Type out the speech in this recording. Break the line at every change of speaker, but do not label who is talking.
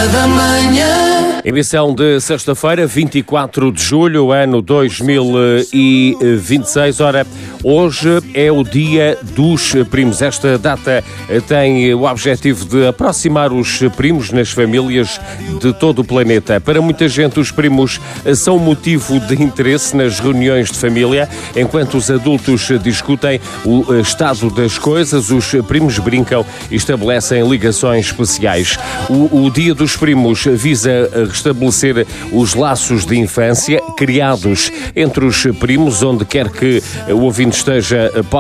da Manhã.
Emissão de sexta-feira, 24 de julho, ano 2026. Ora, hoje é o Dia dos Primos. Esta data tem o objetivo de aproximar os primos nas famílias de todo o planeta. Para muita gente, os primos são motivo de interesse nas reuniões de família. Enquanto os adultos discutem o estado das coisas, os primos brincam e estabelecem ligações especiais. O Dia dos Primos visa restabelecer os laços de infância criados entre os primos, onde quer que o ouvinte esteja.